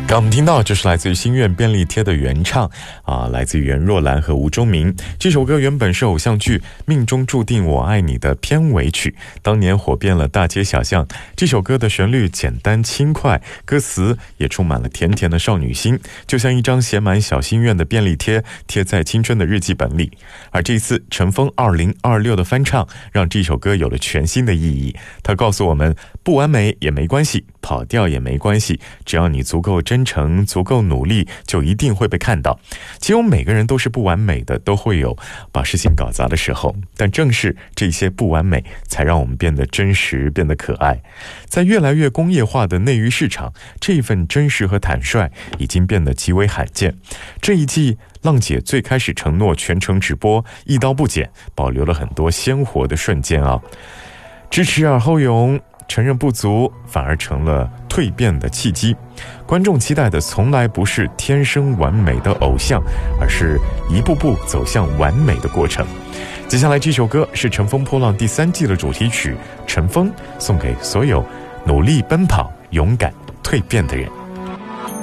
刚我们听到就是来自于心愿便利贴的原唱来自于袁若兰和吴忠明。这首歌原本是偶像剧《命中注定我爱你》的片尾曲，当年火遍了大街小巷。这首歌的旋律简单轻快，歌词也充满了甜甜的少女心，就像一张写满小心愿的便利贴贴在青春的日记本里。而这一次陈峰2026的翻唱让这首歌有了全新的意义。他告诉我们，不完美也没关系，跑调也没关系，只要你足够真诚，足够努力，就一定会被看到。其实每个人都是不完美的，都会有把事情搞砸的时候，但正是这些不完美才让我们变得真实，变得可爱。在越来越工业化的内娱市场，这份真实和坦率已经变得极为罕见。这一季浪姐最开始承诺全程直播，一刀不剪，保留了很多鲜活的瞬间知持而后勇，承认不足反而成了蜕变的契机。观众期待的从来不是天生完美的偶像，而是一步步走向完美的过程。接下来这首歌是乘风破浪第3季的主题曲《乘风》，送给所有努力奔跑、勇敢蜕变的人。